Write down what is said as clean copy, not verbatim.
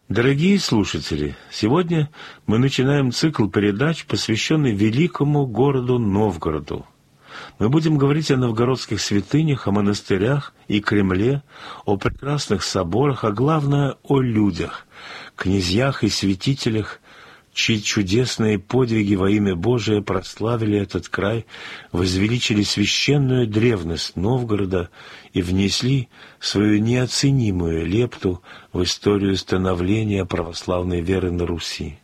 Дорогие слушатели, сегодня мы начинаем цикл передач, посвященный великому городу Новгороду. Мы будем говорить о новгородских святынях, о монастырях и Кремле, о прекрасных соборах, а главное — о людях, князьях и святителях, чьи чудесные подвиги во имя Божие прославили этот край, возвеличили священную древность Новгорода и внесли свою неоценимую лепту в историю становления православной веры на Руси.